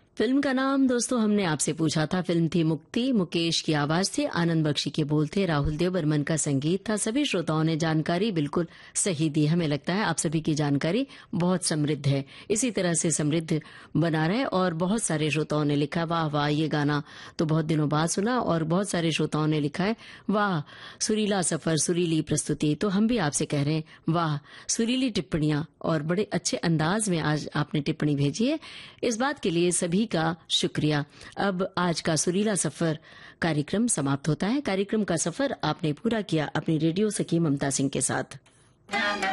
Film का नाम दोस्तों हमने आपसे पूछा था। फिल्म थी मुक्ति। मुकेश की आवाज थी, आनंद बख्शी के बोल थे, राहुल देव बर्मन का संगीत था। सभी श्रोताओं ने जानकारी बिल्कुल सही दी। हमें लगता है आप सभी की जानकारी बहुत समृद्ध है, इसी तरह से समृद्ध बना रहे। और बहुत सारे श्रोताओं ने लिखा वाह वाह, ये गाना तो बहुत दिनों बाद सुना। और बहुत सारे श्रोताओं ने लिखा है वाह, सुरीला सफर, सुरीली प्रस्तुति। तो हम भी आपसे कह रहे हैं वाह, सुरीली टिप्पणियां और बड़े अच्छे अंदाज में आज आपने टिप्पणी भेजी है। इस बात के लिए सभी का शुक्रिया। अब आज का सुरीला सफर कार्यक्रम समाप्त होता है। कार्यक्रम का सफर आपने पूरा किया अपनी रेडियो सखी ममता सिंह के साथ।